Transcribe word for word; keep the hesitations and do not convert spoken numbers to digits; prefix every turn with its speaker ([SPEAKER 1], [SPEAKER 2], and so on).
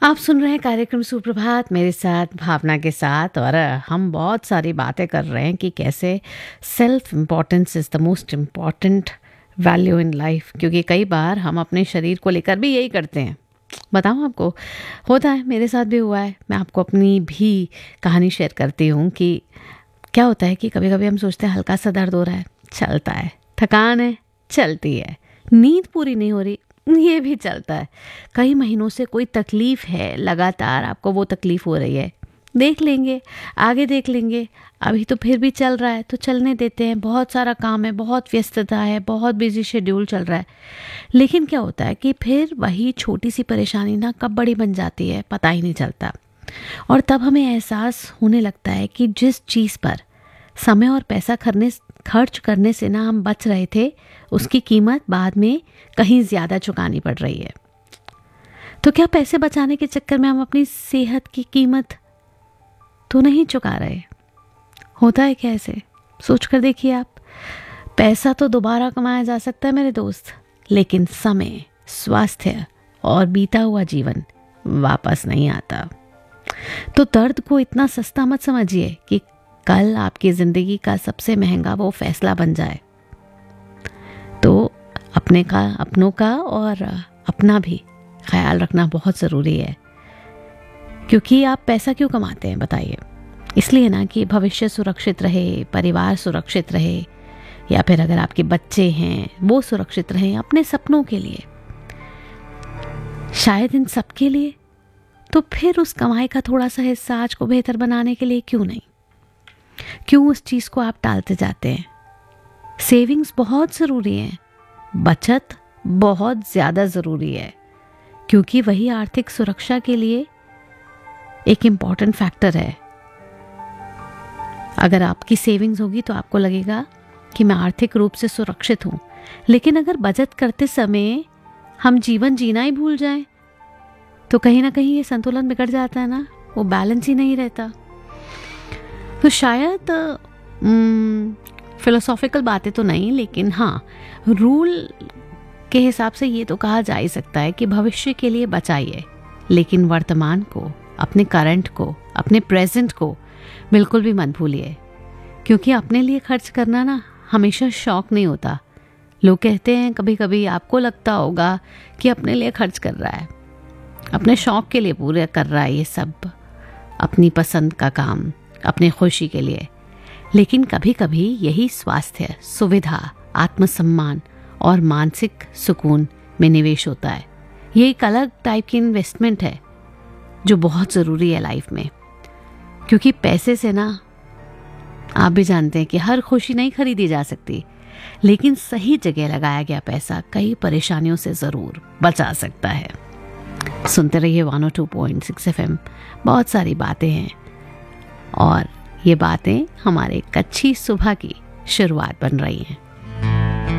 [SPEAKER 1] आप सुन रहे हैं कार्यक्रम सुप्रभात मेरे साथ भावना के साथ। और हम बहुत सारी बातें कर रहे हैं कि कैसे self importance is the most important value in life. क्योंकि कई बार हम अपने शरीर को लेकर भी यही करते हैं। बताऊँ आपको, होता है, मेरे साथ भी हुआ है। मैं आपको अपनी भी कहानी शेयर करती हूँ कि क्या होता है कि कभी कभी हम सोचते हैं हल्का सा दर्द हो रहा है, चलता है, थकान है, चलती है, नींद पूरी नहीं हो रही, ये भी चलता है, कई महीनों से कोई तकलीफ़ है, लगातार आपको वो तकलीफ़ हो रही है, देख लेंगे, आगे देख लेंगे, अभी तो फिर भी चल रहा है तो चलने देते हैं, बहुत सारा काम है, बहुत व्यस्तता है, बहुत बिजी शेड्यूल चल रहा है। लेकिन क्या होता है कि फिर वही छोटी सी परेशानी ना कब बड़ी बन जाती है पता ही नहीं चलता। और तब हमें एहसास होने लगता है कि जिस चीज़ पर समय और पैसा खरने खर्च करने से ना हम बच रहे थे, उसकी कीमत बाद में कहीं ज़्यादा चुकानी पड़ रही है। तो क्या पैसे बचाने के चक्कर में हम अपनी सेहत की कीमत तो नहीं चुका रहे? होता है क्या ऐसे? सोच कर देखिए आप। पैसा तो दोबारा कमाया जा सकता है मेरे दोस्त, लेकिन समय, स्वास्थ्य और बीता हुआ जीवन वापस नहीं आता। तो दर्द को इतना सस्ता मत समझिए कि कल आपकी ज़िंदगी का सबसे महंगा वो फैसला बन जाए। तो अपने का, अपनों का और अपना भी ख्याल रखना बहुत ज़रूरी है। क्योंकि आप पैसा क्यों कमाते हैं बताइए? इसलिए ना कि भविष्य सुरक्षित रहे, परिवार सुरक्षित रहे, या फिर अगर आपके बच्चे हैं वो सुरक्षित रहें, अपने सपनों के लिए, शायद इन सब के लिए। तो फिर उस कमाई का थोड़ा सा हिस्सा आज को बेहतर बनाने के लिए क्यों नहीं? क्यों उस चीज़ को आप टालते जाते हैं? सेविंग्स बहुत ज़रूरी है, बचत बहुत ज़्यादा ज़रूरी है, क्योंकि वही आर्थिक सुरक्षा के लिए एक इम्पॉर्टेंट फैक्टर है। अगर आपकी सेविंग्स होगी तो आपको लगेगा कि मैं आर्थिक रूप से सुरक्षित हूँ, लेकिन अगर बचत करते समय हम जीवन जीना ही भूल जाएं, तो कहीं ना कहीं ये संतुलन बिगड़ जाता है ना, वो बैलेंस ही नहीं रहता। तो शायद फिलोसॉफिकल बातें तो नहीं, लेकिन हाँ, रूल के हिसाब से ये तो कहा जा ही सकता है कि भविष्य के लिए बचाइए, लेकिन वर्तमान को, अपने करंट को, अपने प्रेजेंट को बिल्कुल भी मत भूलिए। क्योंकि अपने लिए खर्च करना ना हमेशा शौक नहीं होता। लोग कहते हैं, कभी कभी आपको लगता होगा कि अपने लिए खर्च कर रहा है, अपने शौक के लिए पूरा कर रहा है ये सब, अपनी पसंद का काम, अपने खुशी के लिए। लेकिन कभी कभी यही स्वास्थ्य, सुविधा, आत्मसम्मान और मानसिक सुकून में निवेश होता है। ये एक अलग टाइप की इन्वेस्टमेंट है जो बहुत ज़रूरी है लाइफ में। क्योंकि पैसे से ना, आप भी जानते हैं कि हर खुशी नहीं खरीदी जा सकती, लेकिन सही जगह लगाया गया पैसा कई परेशानियों से ज़रूर बचा सकता है। सुनते रहिए one O two point six F M. बहुत सारी बातें हैं और ये बातें हमारे एक अच्छी सुबह की शुरुआत बन रही हैं।